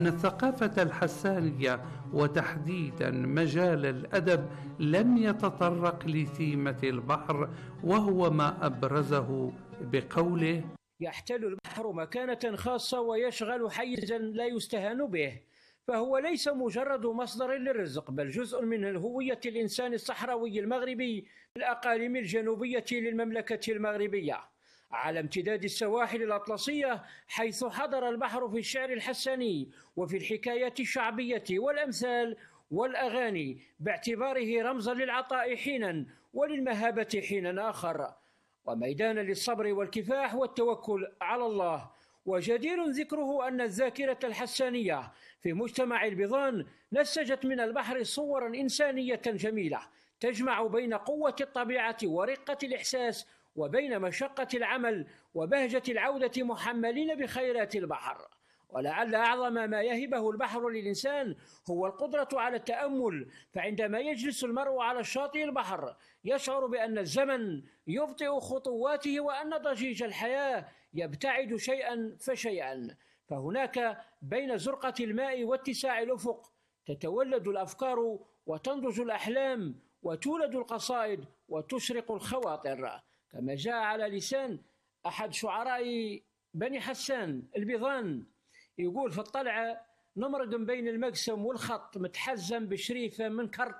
أن الثقافة الحسانية وتحديدا مجال الأدب لم يتطرق لثيمة البحر، وهو ما أبرزه بقوله: يحتل البحر مكانة خاصة ويشغل حيزا لا يستهان به، فهو ليس مجرد مصدر للرزق، بل جزء من هوية الإنسان الصحراوي المغربي في الأقاليم الجنوبية للمملكة المغربية، على امتداد السواحل الأطلسية، حيث حضر البحر في الشعر الحساني وفي الحكايات الشعبية والأمثال والأغاني، باعتباره رمزا للعطاء حينا وللمهابة حينا آخر، وميدانا للصبر والكفاح والتوكل على الله. وجدير ذكره أن الذاكرة الحسانية في مجتمع البيضان نسجت من البحر صورا إنسانية جميلة تجمع بين قوة الطبيعة ورقة الإحساس، وبين مشقة العمل وبهجة العودة محملين بخيرات البحر. ولعل أعظم ما يهبه البحر للإنسان هو القدرة على التأمل، فعندما يجلس المرء على شاطئ البحر يشعر بأن الزمن يبطئ خطواته، وأن ضجيج الحياة يبتعد شيئا فشيئا، فهناك بين زرقة الماء واتساع الأفق تتولد الأفكار وتنضج الأحلام وتولد القصائد وتشرق الخواطر، كما جاء على لسان أحد شعراء بني حسان البيضان، يقول في الطلعة: نمرق بين المقسم والخط متحزم بشريفة من كرت،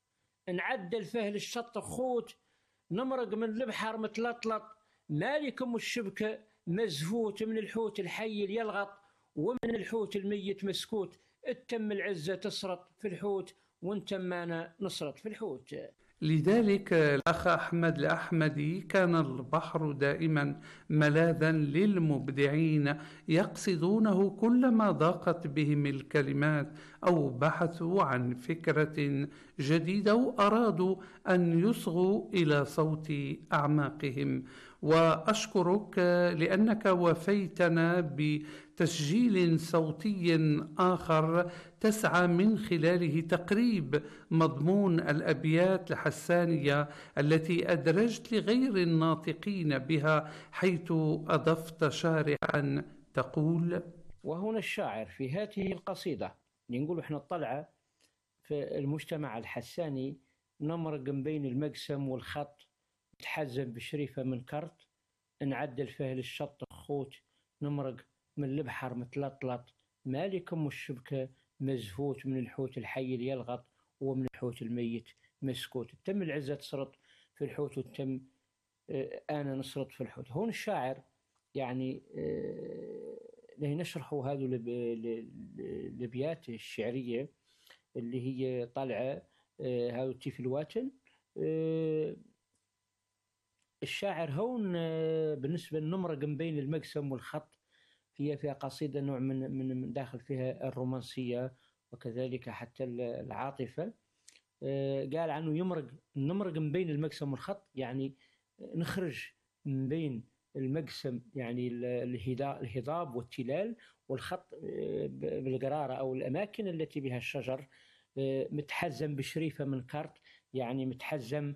نعدل فيه للشط خوت، نمرق من البحر متلطلط، مالكم الشبكة مزفوت، من الحوت الحي يلغط ومن الحوت الميت مسكوت، التم العزة تسرط في الحوت وانتم أنا نسرط في الحوت. لذلك الأخ أحمد الأحمدي كان البحر دائما ملاذا للمبدعين يقصدونه كلما ضاقت بهم الكلمات أو بحثوا عن فكرة جديدة وأرادوا أن يصغوا إلى صوت أعماقهم. وأشكرك لأنك وفيتنا بتسجيل صوتي آخر تسعى من خلاله تقريب مضمون الأبيات الحسانية التي أدرجت لغير الناطقين بها، حيث أضفت شارعا تقول: وهنا الشاعر في هذه القصيدة نقول إحنا الطلعة في المجتمع الحساني، نمرق بين المقسم والخط تحزم بشريفة من كرت، نعدل فيه للشط خوت، نمرق من البحر متلطلط، مالكم الشبكة مزفوت، من الحوت الحي يلغط ومن الحوت الميت مسكوت، تم العزة تسرط في الحوت وتم أنا نسرط في الحوت. هون الشاعر يعني اللي نشرحوا هذه الأبيات الشعرية اللي هي طالعة هذا تيف الواتن. الشاعر هون بالنسبة لنمرق بين المقسم والخط، هي فيها قصيدة نوع من داخل فيها الرومانسية وكذلك حتى العاطفة. قال عنه نمرق من بين المقسم والخط، يعني نخرج من بين المقسم يعني الهضاب والتلال، والخط بالقرارة أو الأماكن التي بها الشجر، متحزم بشريفة من كرت، يعني متحزم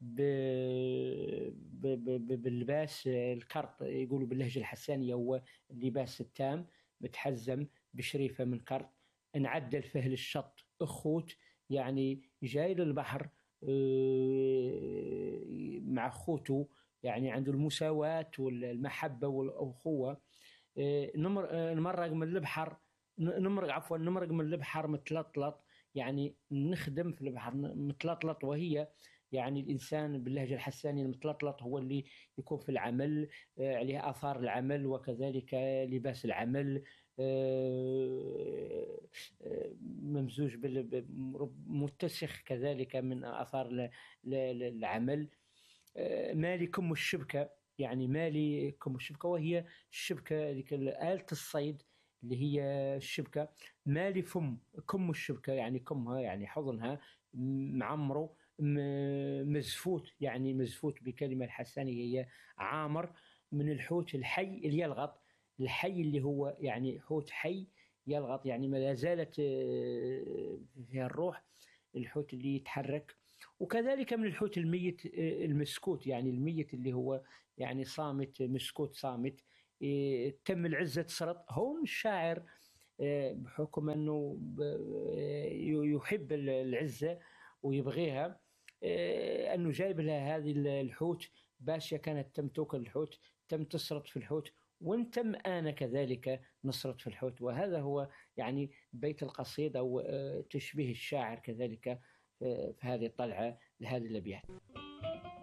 باللباس الكرت، يقولوا باللهجة الحسانية هو اللباس التام، متحزم بشريفة من كرت، نعدل فيه للشط أخوت، يعني جاي للبحر مع أخوته، يعني عنده المساواة والمحبة والأخوة. نمرق من البحر نمرق من البحر متلطلط، يعني نخدم في البحر متلطلط، وهي يعني الإنسان باللهجة الحسانية المتلطلط هو اللي يكون في العمل، عليه آثار العمل وكذلك لباس العمل، ممزوج متسخ كذلك من آثار العمل. مالي كم الشبكة، يعني مالي كم الشبكة، وهي الشبكة ذيك آلة الصيد اللي هي الشبكة. مالي كم الشبكة، يعني كمها يعني حضنها معمره، مزفوت، يعني مزفوت بكلمة الحسانية هي عامر، من الحوت الحي اللي يلغط، الحي اللي هو يعني حوت حي يلغط، يعني ما زالت فيها الروح، الحوت اللي يتحرك. وكذلك من الحوت الميت المسكوت، يعني الميت اللي هو يعني صامت، مسكوت صامت، تم العزة سرط. هون الشاعر بحكم أنه يحب العزة ويبغيها، أنه جايب لها هذه الحوت. باشا كانت تم تأكل الحوت، تم تسرط في الحوت، وانتم أنا كذلك نسرط في الحوت. وهذا هو يعني بيت القصيدة أو تشبيه الشاعر كذلك في هذه الطلعة لهذه الأبيات.